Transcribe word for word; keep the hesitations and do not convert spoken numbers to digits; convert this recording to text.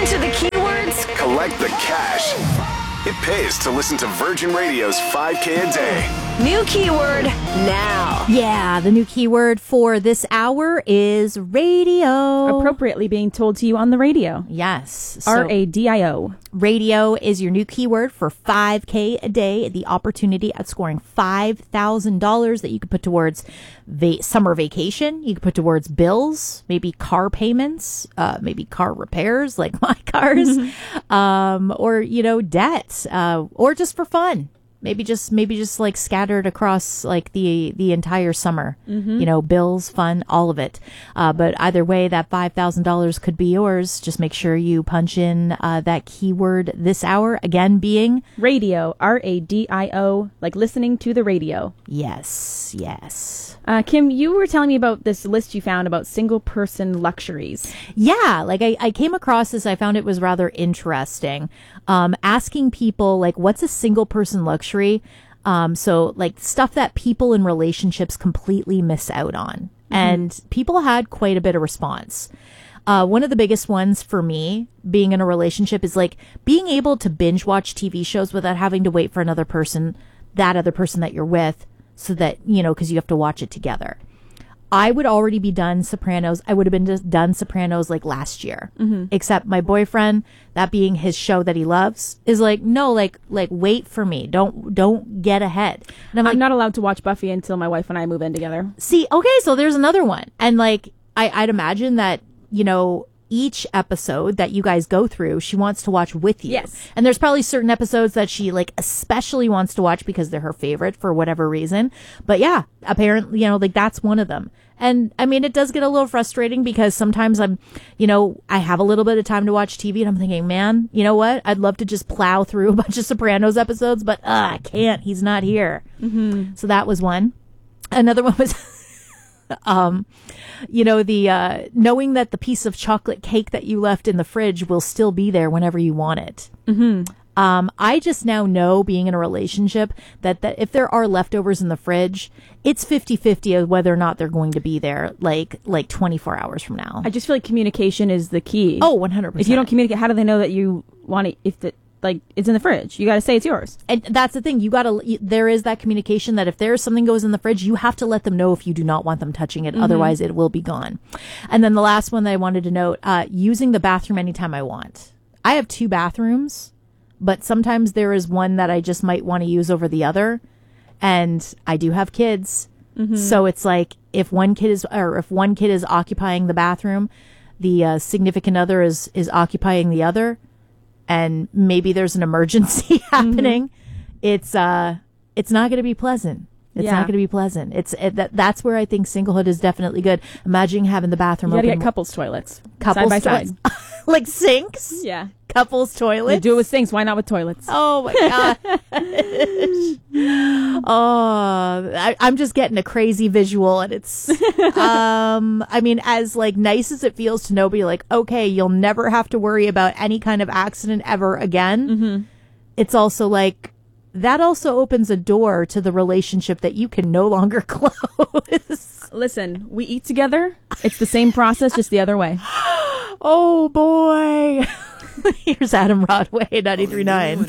to the keywords. Collect the cash. It pays to listen to Virgin Radio's five K a day. New keyword now. Yeah, the new keyword for this hour is radio. Appropriately being told to you on the radio. Yes. So R A D I O. radio is your new keyword for five K a day. The opportunity at scoring five thousand dollars that you could put towards va- summer vacation. You could put towards bills, maybe car payments, uh, maybe car repairs like my cars, um, or, you know, debt, uh, or just for fun. Maybe just maybe just like scattered across like the the entire summer, mm-hmm. you know, bills, fun, all of it. Uh, but either way, that five thousand dollars could be yours. Just make sure you punch in uh, that keyword this hour, again being radio, R A D I O, like listening to the radio. Yes, yes. Uh, Kim, you were telling me about this list you found about single person luxuries. Yeah, like I, I came across this. I found it was rather interesting. Um, asking people, like, what's a single person luxury? Um, so, like, stuff that people in relationships completely miss out on. Mm-hmm. And people had quite a bit of response. Uh, one of the biggest ones for me, being in a relationship, is like being able to binge watch T V shows without having to wait for another person, that other person that you're with, so that, you know, because you have to watch it together. I would already be done Sopranos. I would have been just done Sopranos like last year. Mm-hmm. Except my boyfriend, that being his show that he loves, is like, no, like, like wait for me. Don't, don't get ahead. And I'm, I'm like, not allowed to watch Buffy until my wife and I move in together. See, okay, so there's another one. And like, I, I'd imagine that, you know, each episode that you guys go through, she wants to watch with you. Yes. And there's probably certain episodes that she like especially wants to watch because they're her favorite for whatever reason. But yeah, apparently, you know, like that's one of them. And I mean, it does get a little frustrating because sometimes I'm, you know, I have a little bit of time to watch T V and I'm thinking, man, you know what? I'd love to just plow through a bunch of Sopranos episodes, but uh, I can't. He's not here. Mm-hmm. So that was one. Another one was Um, you know, the, uh, knowing that the piece of chocolate cake that you left in the fridge will still be there whenever you want it. Mm-hmm. Um, I just now know, being in a relationship, that, that if there are leftovers in the fridge, it's fifty-fifty of whether or not they're going to be there, like, like twenty-four hours from now. I just feel like communication is the key. Oh, one hundred percent. If you don't communicate, how do they know that you want it, if the, like, it's in the fridge? You got to say it's yours. And that's the thing. You got to, there is that communication that if there's something goes in the fridge, you have to let them know if you do not want them touching it. Mm-hmm. Otherwise, it will be gone. And then the last one that I wanted to note, uh, using the bathroom anytime I want. I have two bathrooms, but sometimes there is one that I just might want to use over the other. And I do have kids. Mm-hmm. So it's like, if one kid is, or if one kid is occupying the bathroom, the uh, significant other is, is occupying the other. And maybe there's an emergency happening. Mm-hmm. It's uh, it's not going to be pleasant. It's yeah. not going to be pleasant. It's it, that that's where I think singlehood is definitely good. Imagine having the bathroom. You got to open. get couples toilets, couples side by toilets. side, like sinks. Yeah, couples toilets. You do it with sinks. Why not with toilets? Oh my gosh. Oh, I, I'm just getting a crazy visual, and it's, um, I mean, as like nice as it feels to know, be like, okay, you'll never have to worry about any kind of accident ever again. Mm-hmm. It's also like, that also opens a door to the relationship that you can no longer close. Listen, we eat together. It's the same process, just the other way. Oh boy. Here's Adam Rodway, ninety-three point nine.